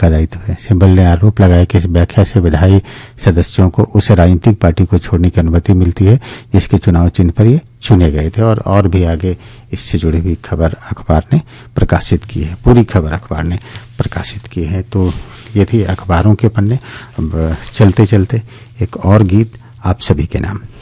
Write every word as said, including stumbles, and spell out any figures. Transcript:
का दायित्व है। सिब्बल ने आरोप लगाया कि इस व्याख्या से विधायी सदस्यों को उस राजनीतिक पार्टी को छोड़ने की अनुमति मिलती है जिसके चुनाव चिन्ह पर ये चुने गए थे। और और भी आगे इससे जुड़ी हुई खबर अखबार ने प्रकाशित की है, पूरी खबर अखबार ने प्रकाशित की है। तो ये थी अखबारों के पन्ने। अब चलते चलते एक और गीत आप सभी के नाम।